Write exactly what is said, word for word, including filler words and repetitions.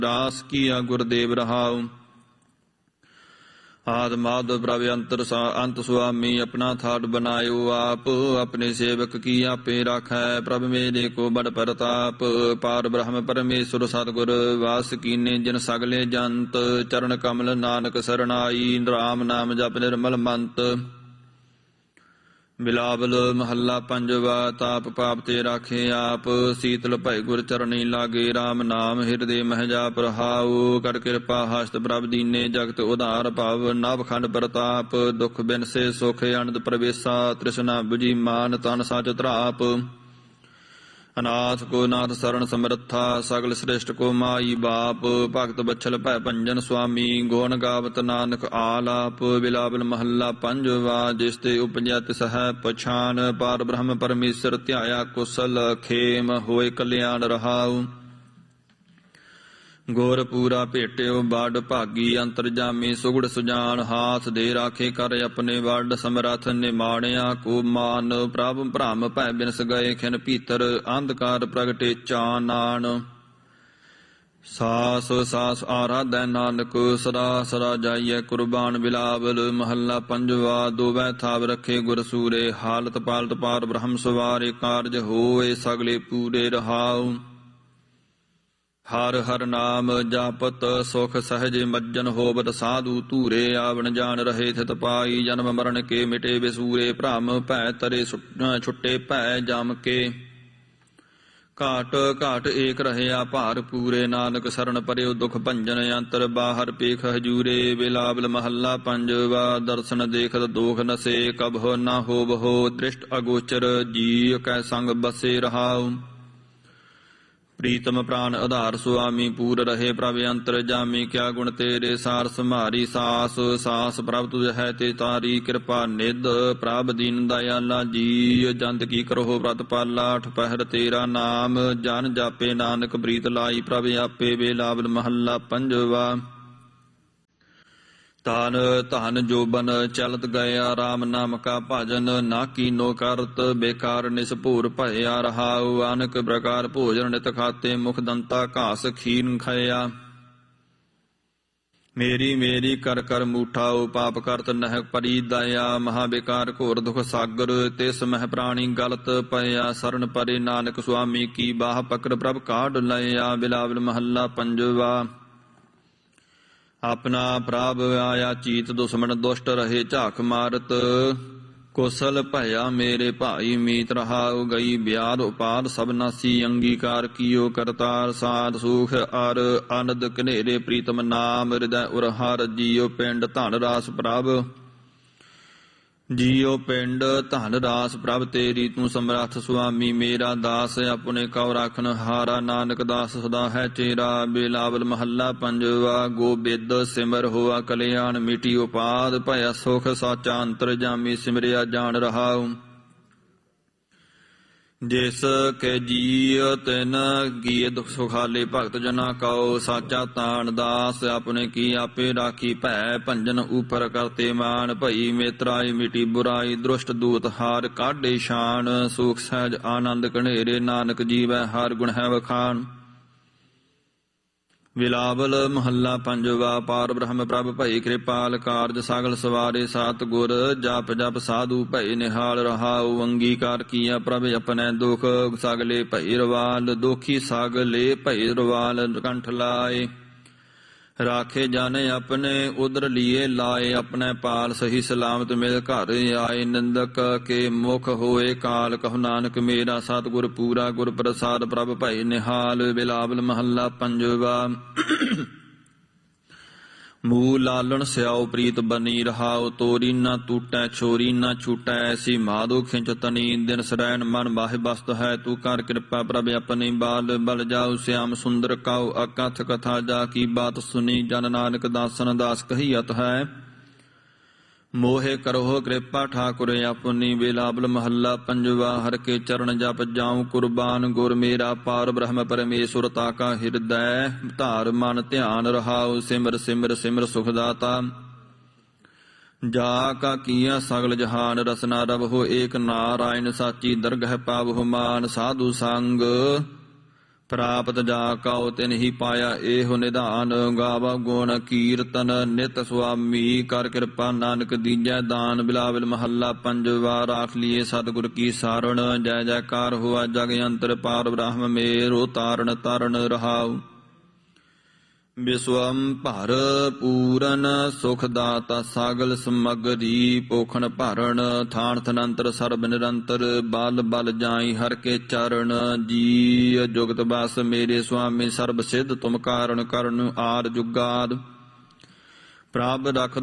ਰਾਸ ਕੀਆ ਗੁਰਦੇਵ ਰਹਾਉ। ਆਦ ਮਾਧ ਪ੍ਰਭ ਅੰਤਰ ਅੰਤ ਸੁਆਮੀ ਆਪਣਾ ਥਾਟ ਬਨਾਇਓ ਆਪ। ਆਪਣੇ ਸੇਵਕ ਕੀ ਆਪੇ ਰਾਖੈ ਪ੍ਰਭ ਮੇਰੇ ਕੋ ਬੜ ਪ੍ਰਤਾਪ। ਪਾਰ ਬ੍ਰਹਮ ਪਰਮੇਸ਼ਰ ਸਤਿਗੁਰ ਵਾਸ ਕੀਨੇ ਜਿਨ ਸਗਲੇ ਜੰਤ। ਚਰਨ ਕਮਲ ਨਾਨਕ ਸਰਣਾਈ ਰਾਮ ਨਾਮ ਜਪ ਨਿਰਮਲ ਮੰਤ। ਬਿਲਾਵਲ ਮਹੱਲਾ ਪੰਜਵਾ। ਤਾਪ ਪਾਪ ਤੇ ਰਾਖੇ ਆਪ ਸੀਤਲ ਭੈ ਗੁਰ ਚਰਣੀ ਲਾਗੇ। ਰਾਮ ਨਾਮ ਹਿਰਦੇ ਮਹਿ ਜਾਪ ਰਹਾਉ। ਕਰ ਕਿਰਪਾ ਹਸਤ ਪ੍ਰਭ ਦੀਨੇ ਜਗਤ ਉਧਾਰ ਭਵ। ਨਵ ਖੰਡ ਪ੍ਰਤਾਪ ਦੁਖ ਬਿਨਸੇ ਸੁਖ ਅਨੰਦ ਪ੍ਰਵੇਸ਼ਾ। ਤ੍ਰਿਸ਼ਨਾ ਬੁਝੀ ਮਾਨ ਤਨ ਸਚ ਧਰਾਪ। ਅਨਾਥ ਕੋ ਨਾਥ ਸਰਣ ਸਮਰੱਥਾ ਸਗਲ ਸ੍ਰਿਸ਼ਟ ਕੋ ਮਾਈ ਬਾਪ। ਭਗਤ ਬਛਲ ਭੈ ਭੰਜਨ ਸੁਆਮੀ ਗੁਣ ਗਾਵਤ ਨਾਨਕ ਆਲਾਪ। ਬਿਲਾਵਲ ਮਹੱਲਾ ਪੰਜਵਾ। ਜਿਸ ਤੇ ਉਪਜਿਆ ਤਿਸ ਹੈ ਪਛਾਨ। ਪਾਰ ਬ੍ਰਹਮ ਪਰਮੇਸ਼ਰ ਧਿਆਇਆ ਕੁਸਲ ਖੇਮ ਹੋਏ ਕਲਿਆਣ ਰਹਾਉ। ਗੁਰ ਪੂਰਾ ਭੇਟਿਓ ਬਾਡ ਭਾਗੀ ਅੰਤਰਜਾਮੀ ਸੁਗੜ ਸੁਜਾਨ। ਹਾਥ ਦੇ ਰਾਖੇ ਕਰ ਆਪਣੇ ਵੱਡ ਸਮਰੱਥ ਨਿਮਾਣਿਆ ਕੋ ਮਾਨ। ਪ੍ਰਭ ਭ੍ਰਮ ਭੈ ਬਿਨਸ ਗਏ ਖਿਨ ਭੀਤਰ ਅੰਧਕਾਰ ਪ੍ਰਗਟੇ ਚਾਨਾਨ। ਸਾਸ ਸਾਸ ਆਰਾਧੈ ਨਾਨਕ ਸਦਾ ਸਦਾ ਜਾਈਐ ਕੁਰਬਾਨ। ਬਿਲਾਵਲ ਮਹੱਲਾ ਪੰਜਵਾ। ਦੋਵੈ ਥਾਵ ਰੱਖੇ ਗੁਰ ਸੂਰੇ ਹਾਲਤ ਪਾਲਤ ਪਾਰ ਬ੍ਰਹਮ ਸਵਾਰੇ। ਕਾਰਜ ਹੋਏ ਸਗਲੇ ਪੂਰੇ ਰਹਾਉ। ਹਰ ਹਰ ਨਾਮ ਜਾਪਤ ਸੁਖ ਸਹਿਜ ਮੱਜਨ ਹੋਵਤ ਸਾਧੂ ਧੂਰੇ। ਆਵਣ ਜਾਣ ਰਹੇ ਥਿਤ ਪਾਈ ਜਨਮ ਮਰਨ ਕੇ ਮਿਟੇ ਬਿਸੂਰੇ। ਭ੍ਰਮ ਭੈ ਤਰੇ ਛੁੱਟੇ ਭੈ ਜਮ ਕੇ। ਘਾਟ ਘਾਟ ਏਕ ਰਹਿਆ ਭਾਰ ਪੂਰੇ। ਨਾਨਕ ਸਰਣ ਪਰਿਓ ਦੁਖ ਭੰਜਨ ਅੰਤਰ ਬਾਹਰ ਪੇਖ ਹਜੂਰੇ। ਬਿਲਾਵਲ ਮਹੱਲਾ ਪੰਜਵਾ। ਦਰਸ਼ਨ ਦੇਖਤ ਦੋਖ ਨਸੇ ਕਬਹੁ ਨਾ ਹੋਵਹੁ। ਦ੍ਰਿਸ਼ਟ ਅਗੋਚਰ ਜੀ ਕੈ ਸੰਗ ਬਸੇ ਰਹਾਉ। ਪ੍ਰੀਤਮ ਪ੍ਰਾਨ ਆਧਾਰ ਸੁਆਮੀ ਪੂਰ ਰਹੇ ਪ੍ਰਭ ਅੰਤਰ ਜਾਮੀ। ਕਿਆ ਗੁਣ ਤੇਰੇ ਸਾਰ ਸੰਭਾਰੀ ਸਾਸ। ਸਾਸ ਪ੍ਰਭ ਤੁਝ ਹੈ ਤੇ ਤਾਰੀ ਕਿਰਪਾ ਨਿਧ। ਪ੍ਰਭ ਦੀਨ ਦਇਆਲਾ ਜੀ ਜੰਤ ਕੀ ਕਰੋ ਪ੍ਰਤ ਪਾਲਾ। ਅਠ ਪਹਿਰ ਤੇਰਾ ਨਾਮ ਜਨ ਜਾਪੇ ਨਾਨਕ ਪ੍ਰੀਤ ਲਾਈ ਪ੍ਰਭ ਆਪੇ। ਬਿਲਾਵਲ ਮਹੱਲਾ ਪੰਜਵਾ। ਧਨ ਧਨ ਜੋਬਨ ਚਲਤ ਗਇਆ ਰਾਮ ਨਾਮ ਕਾ ਭਜਨ। ਨਾ ਕੀਨੋ ਕਰਤ ਬੇਕਾਰ ਨਿਸਭੂਰ ਭਇਆ ਰਹਾਉ। ਅਨਕ ਪ੍ਰਕਾਰ ਭੋਜਨ ਨਿਤ ਖਾਤੇ ਮੁਖ ਦੰਤਾ ਘਾਸ ਖੀਨ ਖਇਆ। ਮੇਰੀ ਮੇਰੀ ਕਰ ਕਰ ਮੂਠਾਉ ਪਾਪ ਕਰਤ ਨਹਿ ਪਰੀ ਦਇਆ। ਮਹਾ ਬੇਕਾਰ ਘੋਰ ਦੁਖ ਸਾਗਰ ਤਿਸ ਮਹਿ ਪ੍ਰਾਣੀ ਗਲਤ ਪਿਆ। ਸਰਣ ਪਰੇ ਨਾਨਕ ਸੁਆਮੀ ਕੀ ਬਾਹ ਪਕੜ ਪ੍ਰਭ ਕਾਢ ਲਿਆ। ਬਿਲਾਵਲ ਮਹੱਲਾ ਪੰਜਵਾ। ਆਪਣਾ ਪ੍ਰਭ ਆਇਆ ਚੀਤ ਦੁਸ਼ਮਣ ਦੁਸ਼ਟ ਰਹੇ ਝਾਕ ਮਾਰਤ। ਕੁਸਲ ਭਇਆ ਮੇਰੇ ਭਾਈ ਮੀਤ ਰਹਾਉ। ਗਈ ਬਿਆਦ ਉਪਾਦ ਸਭ ਨਾਸੀ ਅੰਗੀਕਾਰ ਕੀਓ ਕਰਤਾਰ। ਸਾਧ ਸੁਖ ਅਰ ਆਨੰਦ ਕਨੇਰੇ ਪ੍ਰੀਤਮ ਨਾਮ। ਹਿਰਦੈ ਉਰਹਰ ਜੀਓ ਪਿੰਡ ਧਨ ਰਾਸ ਪ੍ਰਭ। ਜੀਓ ਪਿੰਡ ਧਨ ਰਾਸ ਪ੍ਰਭ ਤੇਰੀ ਤੂੰ ਸਮਰੱਥ ਸੁਆਮੀ। ਮੇਰਾ ਦਾਸ ਆਪਣੇ ਕਉ ਰਾਖਨ ਹਾਰਾ। ਨਾਨਕ ਦਾਸ ਸਦਾ ਹੈ ਚੇਰਾ। ਬਿਲਾਵਲ ਮਹੱਲਾ ਪੰਜਵਾ। ਗੋਬਿੰਦ ਸਿਮਰ ਹੋਆ ਕਲਿਆਣ ਮਿਟੀ ਉਪਾਦ। ਭਇਆ ਸੁਖ ਸਾਚਾ ਅੰਤਰ ਜਾਮੀ ਸਿਮਰਿਆ ਜਾਣ ਰਹਾਉ। ਜਿਸ ਕੇ ਜੀਅ ਤਿਨ ਗੀਏ ਦੁਖ ਸੁਖਾਲੇ ਭਗਤ ਜਨਾ ਕਉ। ਸਾਚਾ ਤਾਣ ਦਾਸ ਆਪਣੇ ਕੀ ਆਪੇ ਰਾਖੀ। ਭੈ ਭੰਜਨ ਉਪਰ ਕਰਤੇ ਮਾਨ। ਭਈ ਮੇਤਰਾਈ ਮਿਟੀ ਬੁਰਾਈ ਦ੍ਰਿਸ਼ਟ ਦੂਤ ਹਾਰ ਕਾਢੇ ਸ਼ਾਨ। ਸੁਖ ਸਹਿਜ ਆਨੰਦ ਕਨੇਰੇ ਨਾਨਕ ਜੀਵੈ ਹਰ ਗੁਣ ਹੈ ਵਖਾਨ। ਬਿਲਾਵਲ ਮਹੱਲਾ ਪੰਜਵਾ। ਪਾਰ ਬ੍ਰਹਮ ਪ੍ਰਭ ਭਈ ਕਿਰਪਾਲ ਕਾਰਜ ਸਗਲ ਸਵਾਰੇ। ਸਤ ਗੁਰ ਜਪ ਜਪ ਸਾਧੂ ਭਈ ਨਿਹਾਲ ਰਹਾਉ। ਅੰਗੀਕਾਰ ਕੀਆ ਪ੍ਰਭ ਆਪਣੇ ਦੁਖ ਸਗਲੇ ਭਈ ਰਵਾਲ। ਦੋਖੀ ਸਗਲੇ ਭਈ ਰਵਾਲ ਕੰਠ ਲਾਏ। ਰਾਖੇ ਜਾਣੇ ਆਪਣੇ ਉਦਰ ਲੀਏ ਲਾਏ। ਆਪਣੇ ਪਾਲ ਸਹੀ ਸਲਾਮਤ ਮਿਲ ਘਰ ਆਏ। ਨਿੰਦਕ ਕੇ ਮੁਖ ਹੋਏ ਕਾਲ ਕਹੁ ਨਾਨਕ ਮੇਰਾ। ਸਤਿਗੁਰ ਪੂਰਾ ਗੁਰ ਪ੍ਰਸਾਦ ਪ੍ਰਭ ਭਈ ਨਿਹਾਲ। ਬਿਲਾਵਲ ਮਹੱਲਾ ਪੰਜਵਾ। ਮੂਹ ਲਾਲਣ ਸਿਆਉ ਪ੍ਰੀਤ ਬਨੀ ਰਹਾਉ। ਤੋਰੀ ਨਾ ਟੂਟੈ ਛੋਰੀ ਨਾ ਛੂਟੈ। ਐਸੀ ਮਾਧੋ ਖਿੰਚ ਤਨੀ ਦਿਨ ਸਰੈਣ ਮਨ ਬਾਹਿ ਬਸਤ ਹੈ। ਤੂੰ ਕਰ ਕਿਰਪਾ ਪ੍ਰਭ ਆਪਣੀ ਬਾਲ। ਬਲ ਜਾਉ ਸਿਆਮ ਸੁੰਦਰ ਕਾਉ ਅਕਥ ਕਥਾ। ਜਾ ਕੀ ਬਾਤ ਸੁਨੀ ਜਨ ਨਾਨਕ ਦਾਸਨ ਦਾਸ ਕਹੀਅਤ ਹੈ। ਮੋਹਿ ਕਰਹੁ ਕਿਰਪਾ ਠਾਕੁਰ ਆਪਨੀ। ਬਿਲਾਵਲ ਮਹੱਲਾ ਪੰਜਵਾ। ਹਰ ਕੇ ਚਰਨ ਜਪ ਜਾਉ ਕੁਰਬਾਨ। ਗੁਰ ਮੇਰਾ ਪਾਰ ਬ੍ਰਹਮ ਪਰਮੇਸ਼ੁਰ ਤਾਕਾ ਹਿਰਦੈ ਧਾਰ ਮਨ ਧਿਆਨ ਰਹਾਉ। ਸਿਮਰ ਸਿਮਰ ਸਿਮਰ ਸੁਖ ਦਾਤਾ। ਜਾ ਕਾ ਕੀਆ ਸਗਲ ਜਹਾਨ। ਰਸਨਾ ਰਵਹੁ ਏਕ ਨਾਰਾਇਣ ਸਾਚੀ ਦਰਗਹਿ ਪਾਵਹੁ ਮਾਨ। ਸਾਧੂ ਸੰਗ ਪ੍ਰਾਪਤ ਜਾ ਕਉ ਤਿਨ ਹੀ ਪਾਇਆ ਇਹੋ ਨਿਧਾਨ। ਗਾਵਾ ਗੁਣ ਕੀਰਤਨ ਨਿਤ ਸੁਆਮੀ ਕਰ ਕਿਰਪਾ ਨਾਨਕ ਦੀਜੈ ਦਾਨ। ਬਿਲਾਵਲ ਮਹੱਲਾ ਪੰਜਵਾ। ਰਾਖ ਲੀਏ ਸਤਿਗੁਰ ਕੀ ਸਾਰਣ ਜੈ ਜੈਕਾਰ ਹੋਆ ਜਗ ਅੰਤਰ ਪਾਰ ਬ੍ਰਹਮ ਮੇਰੋ ਤਾਰਨ ਤਰਨ ਰਹਾਉ। ਵਿਸ਼ਵਮ ਭਰ ਪੂਰਨ ਸੁਖ ਦਾਤਾ ਸਾਗਲ ਸਮਗਰੀ ਪੋਖਣ ਭਰਨ। ਥਾਨ ਥਨੰਤਰ ਸਰਬ ਨਿਰੰਤਰ ਬਲ ਬਲ ਜਾਈ ਹਰ ਕੇ ਚਰਨ। ਜੀ ਜੁਗਤ ਬਸ ਮੇਰੇ ਸੁਆਮੀ ਸਰਬ ਸਿੱਧ ਤੁਮ ਕਾਰਨ ਕਰਨ ਆਦ ਜੁਗਾਦ। ਪ੍ਰਭ ਰਖ